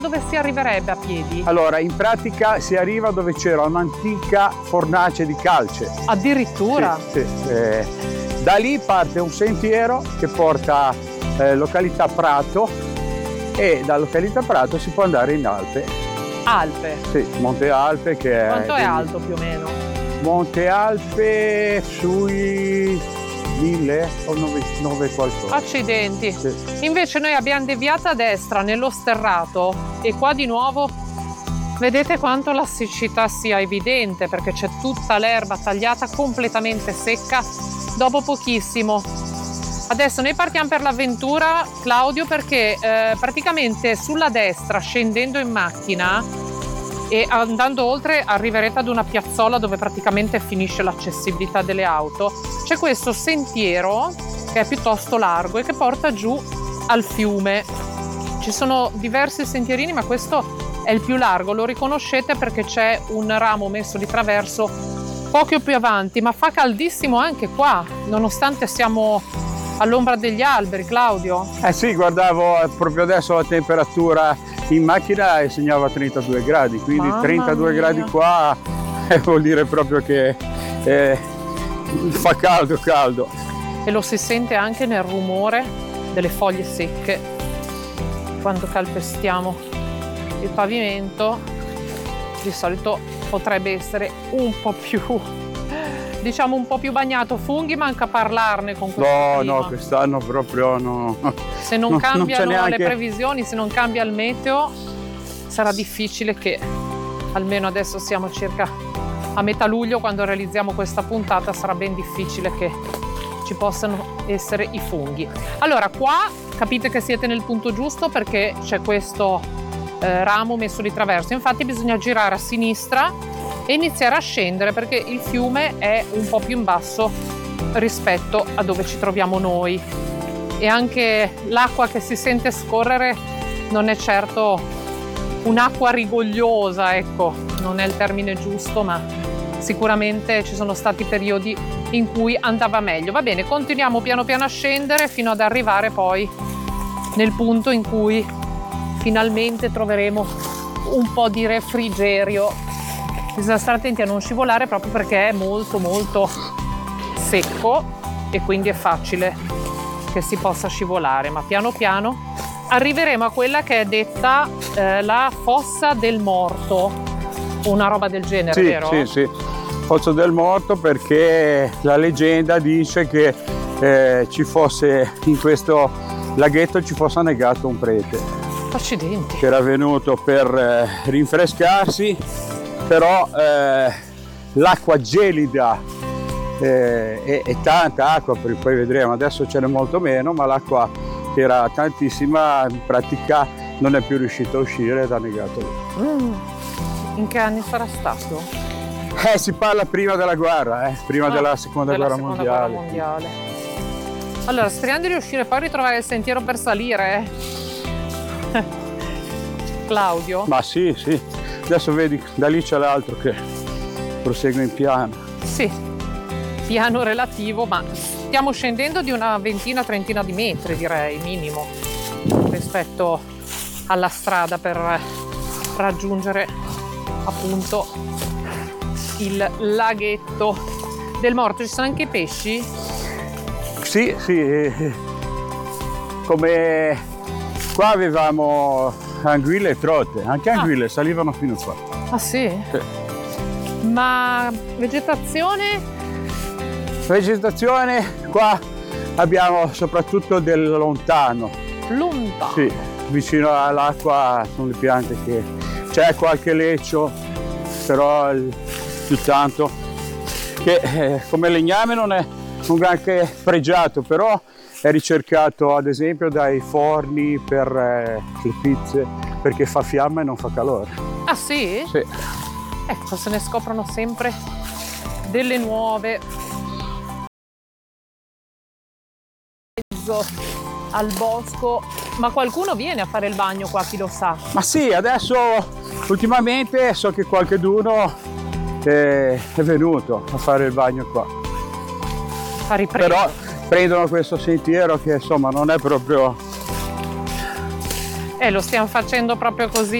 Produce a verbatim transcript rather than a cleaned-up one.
Dove si arriverebbe a piedi? Allora, in pratica si arriva dove c'era un'antica fornace di calce. Addirittura? Sì, sì. Eh, da lì parte un sentiero che porta eh, località Prato, e da località Prato si può andare in Alpe. Alpe? Sì, Monte Alpe che Quanto è... è alto più o meno? Monte Alpe sui mille o nove qualcosa. Accidenti. Sì. Invece noi abbiamo deviato a destra nello sterrato e qua di nuovo vedete quanto la siccità sia evidente, perché c'è tutta l'erba tagliata completamente secca dopo pochissimo. Adesso noi partiamo per l'avventura, Claudio, perché eh, praticamente sulla destra, scendendo in macchina e andando oltre, arriverete ad una piazzola dove praticamente finisce l'accessibilità delle auto. C'è questo sentiero che è piuttosto largo e che porta giù al fiume. Ci sono diversi sentierini, ma questo è il più largo, lo riconoscete perché c'è un ramo messo di traverso poco più avanti, ma fa caldissimo anche qua, nonostante siamo all'ombra degli alberi, Claudio. Eh sì, guardavo proprio adesso la temperatura in macchina e segnava trentadue gradi, quindi Mamma trentadue mia. gradi qua eh, vuol dire proprio che eh, fa caldo caldo. E lo si sente anche nel rumore delle foglie secche quando calpestiamo il pavimento. Di solito potrebbe essere un po' più, diciamo un po' più bagnato. Funghi manca parlarne con questo No, clima. no, quest'anno proprio no. Se non no, cambiano non c'è neanche... le previsioni, se non cambia il meteo, sarà difficile che, almeno adesso siamo circa a metà luglio, quando realizziamo questa puntata, sarà ben difficile che ci possano essere i funghi. Allora, qua capite che siete nel punto giusto perché c'è questo eh, ramo messo di traverso. Infatti bisogna girare a sinistra e iniziare a scendere perché il fiume è un po' più in basso rispetto a dove ci troviamo noi. E anche l'acqua che si sente scorrere non è certo un'acqua rigogliosa, ecco, non è il termine giusto, ma sicuramente ci sono stati periodi in cui andava meglio. Va bene, continuiamo piano piano a scendere fino ad arrivare poi nel punto in cui finalmente troveremo un po' di refrigerio. Bisogna stare attenti a non scivolare proprio perché è molto molto secco e quindi è facile che si possa scivolare, ma piano piano arriveremo a quella che è detta eh, la Fossa del Morto, una roba del genere, sì, vero? Sì, sì, Fossa del Morto, perché la leggenda dice che eh, ci fosse in questo laghetto ci fosse annegato un prete. Accidenti. Che era venuto per eh, rinfrescarsi, però eh, l'acqua gelida eh, e, e tanta acqua, poi vedremo, adesso ce n'è molto meno, ma l'acqua che era tantissima in pratica non è più riuscita a uscire ed ha annegato lì. Mm. In che anni sarà stato? Eh, si parla prima della guerra, eh, prima Ah, della seconda, della guerra, seconda mondiale. guerra mondiale. Allora, speriamo di riuscire poi a ritrovare il sentiero per salire, eh? Claudio? Ma sì, sì. Adesso vedi, da lì c'è l'altro che prosegue in piano. Sì, piano relativo, ma stiamo scendendo di una ventina, trentina di metri, direi, minimo, rispetto alla strada per raggiungere appunto il laghetto del Morto. Ci sono anche i pesci? Sì, sì. Come qua avevamo anguille e trote, anche anguille ah. salivano fino qua. Ah sì? Sì. Ma vegetazione? Vegetazione qua abbiamo soprattutto del lontano. Lontano? Sì, vicino all'acqua sono le piante che c'è qualche leccio, però più tanto che eh, come legname non è un granché pregiato, però è ricercato ad esempio dai forni per eh, le pizze, perché fa fiamma e non fa calore. Ah sì? Sì. Ecco, se ne scoprono sempre delle nuove al bosco. Ma qualcuno viene a fare il bagno qua, chi lo sa? Ma sì, adesso ultimamente so che qualcheduno eh, è venuto a fare il bagno qua. A ripresa. Però prendono questo sentiero che insomma non è proprio... Eh, lo stiamo facendo proprio così.